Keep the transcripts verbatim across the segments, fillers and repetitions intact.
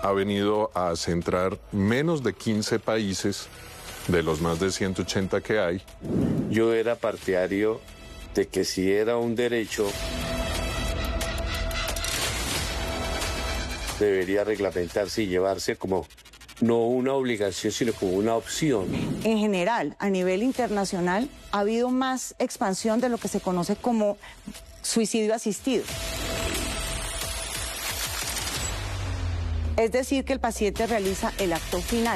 ha venido a centrar menos de quince países de los más de ciento ochenta que hay. Yo era partidario de que si era un derecho, debería reglamentarse y llevarse como no una obligación, sino como una opción. En general, a nivel internacional, ha habido más expansión de lo que se conoce como suicidio asistido. Es decir, que el paciente realiza el acto final.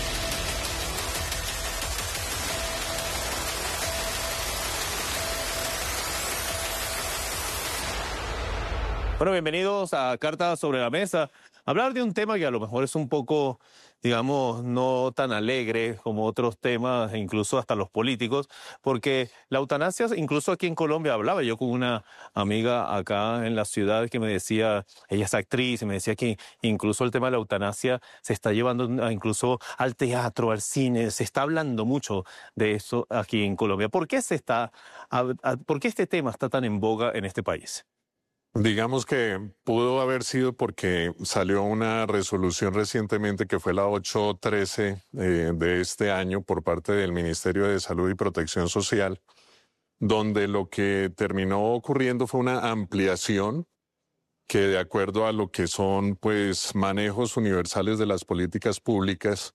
Bueno, bienvenidos a Cartas sobre la Mesa. Hablar de un tema que a lo mejor es un poco, digamos, no tan alegre como otros temas, e incluso hasta los políticos, porque la eutanasia, incluso aquí en Colombia, hablaba yo con una amiga acá en la ciudad que me decía, ella es actriz, y me decía que incluso el tema de la eutanasia se está llevando incluso al teatro, al cine, se está hablando mucho de eso aquí en Colombia. ¿Por qué se está, por qué este tema está tan en boga en este país? Digamos que pudo haber sido porque salió una resolución recientemente que fue la ocho trece eh, de este año por parte del Ministerio de Salud y Protección Social, donde lo que terminó ocurriendo fue una ampliación que, de acuerdo a lo que son pues manejos universales de las políticas públicas,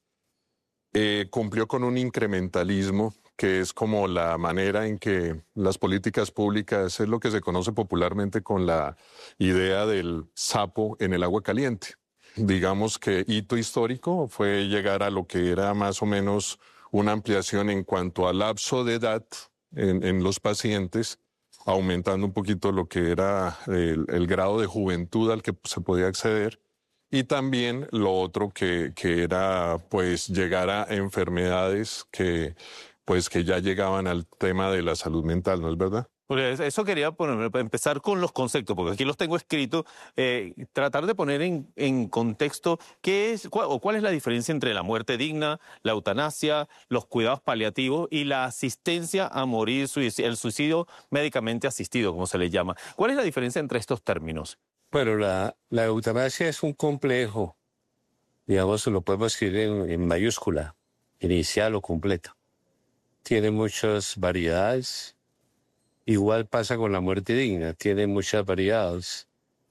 eh, cumplió con un incrementalismo que es como la manera en que las políticas públicas es lo que se conoce popularmente con la idea del sapo en el agua caliente. Digamos que hito histórico fue llegar a lo que era más o menos una ampliación en cuanto al lapso de edad en, en los pacientes, aumentando un poquito lo que era el, el grado de juventud al que se podía acceder. Y también lo otro que, que era pues llegar a enfermedades que pues que ya llegaban al tema de la salud mental, ¿no es verdad? Porque eso quería poner, empezar con los conceptos, porque aquí los tengo escritos, eh, tratar de poner en, en contexto qué es cuál, o cuál es la diferencia entre la muerte digna, la eutanasia, los cuidados paliativos y la asistencia a morir, el suicidio médicamente asistido, como se le llama. ¿Cuál es la diferencia entre estos términos? Bueno, la, la eutanasia es un complejo, digamos, lo podemos escribir en, en mayúscula, inicial o completa. Tiene muchas variedades. Igual pasa con la muerte digna, tiene muchas variedades.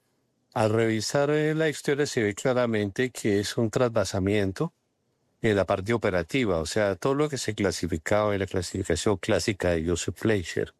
Al revisar la historia se ve claramente que es un trasvasamiento en la parte operativa, o sea, todo lo que se clasificaba en la clasificación clásica de Joseph Fleischer,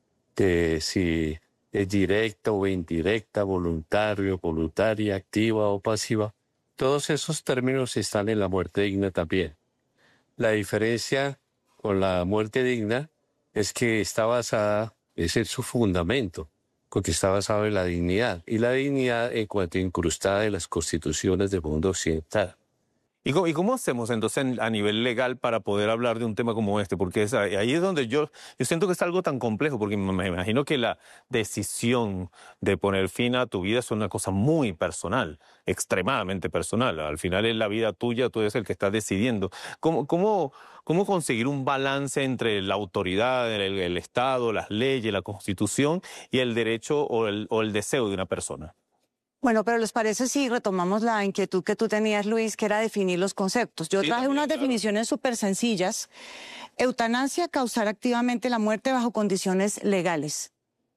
de si es directa o indirecta, voluntario, voluntaria, activa o pasiva, todos esos términos están en la muerte digna también. La diferencia con la muerte digna es que está basada, ese es su fundamento, porque está basado en la dignidad, y la dignidad en cuanto incrustada en las constituciones del mundo occidental. ¿Y cómo, ¿Y cómo hacemos entonces a nivel legal para poder hablar de un tema como este? Porque es, ahí es donde yo, yo siento que es algo tan complejo, porque me imagino que la decisión de poner fin a tu vida es una cosa muy personal, extremadamente personal. Al final es la vida tuya, tú eres el que estás decidiendo. ¿Cómo, cómo, cómo conseguir un balance entre la autoridad, el, el Estado, las leyes, la Constitución y el derecho o el, o el deseo de una persona? Bueno, pero ¿les parece si retomamos la inquietud que tú tenías, Luis, que era definir los conceptos? Yo Sí, traje también, unas claro. definiciones súper sencillas. Eutanasia, causar activamente la muerte bajo condiciones legales.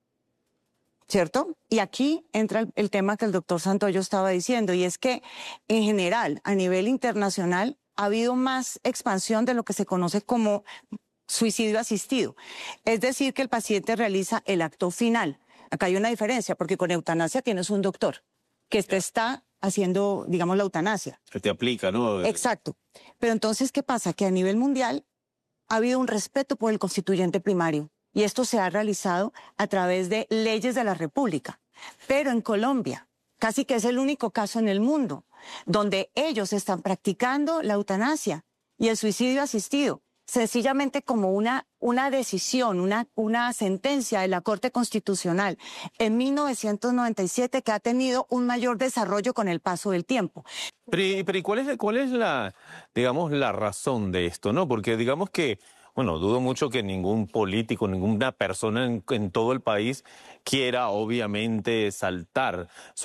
¿Cierto? Y aquí entra el, el tema que el doctor Santoyo estaba diciendo, y es que, en general, a nivel internacional, ha habido más expansión de lo que se conoce como suicidio asistido. Es decir, que el paciente realiza el acto final. Acá hay una diferencia, porque con eutanasia tienes un doctor que te está haciendo, digamos, la eutanasia. Se te aplica, ¿no? Exacto. Pero entonces, ¿qué pasa? Que a nivel mundial ha habido un respeto por el constituyente primario, y esto se ha realizado a través de leyes de la República. Pero en Colombia, casi que es el único caso en el mundo donde ellos están practicando la eutanasia y el suicidio asistido, sencillamente como una, una decisión, una, una sentencia de la Corte Constitucional en mil novecientos noventa y siete que ha tenido un mayor desarrollo con el paso del tiempo. Pero, y- pero ¿y cuál es, cuál es la, digamos, la razón de esto, no? Porque digamos que, bueno, dudo mucho que ningún político, ninguna persona en, en todo el país quiera, obviamente, saltar